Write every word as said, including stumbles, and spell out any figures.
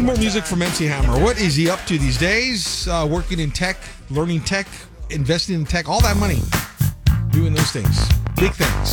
more music from M C Hammer. What is he up to these days? Uh, working in tech, learning tech, investing in tech, all that money. Doing those things. Big things.